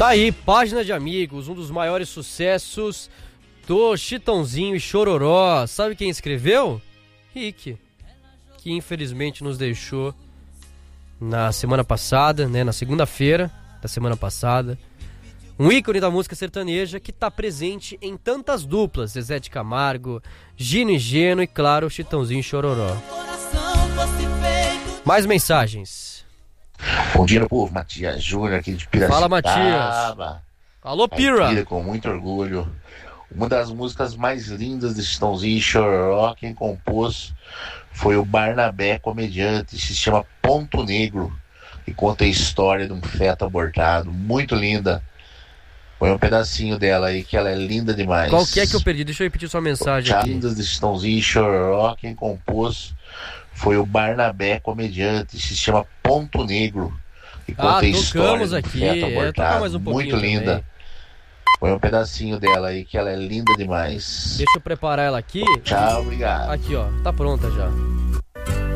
Tá aí, Página de Amigos, um dos maiores sucessos do Chitãozinho e Chororó. Sabe quem escreveu? Rick, que infelizmente nos deixou na semana passada, né, na segunda-feira da semana passada. Um ícone da música sertaneja que tá presente em tantas duplas, Zezé de Camargo, Gino e Geno e, claro, Chitãozinho e Chororó. Mais mensagens. Bom dia, povo. Matias Júnior aqui de Piracicaba. Fala, Matias. Alô, Pira. Com muito orgulho. Uma das músicas mais lindas de Chitãozinho e Chororó, quem compôs foi o Barnabé, comediante. Se chama Ponto Negro e conta a história de um feto abortado. Muito linda. Põe um pedacinho dela aí, que ela é linda demais. Qual que é que eu perdi? Deixa eu repetir sua mensagem aqui. Lindas de Chitãozinho e Chororó, quem compôs foi o Barnabé, comediante. Se chama Ponto Negro e conta a história de um feto abortado. Mais um muito linda. Também. Põe um pedacinho dela aí, que ela é linda demais. Deixa eu preparar ela aqui. Tchau, obrigado. Aqui, ó, tá pronta já.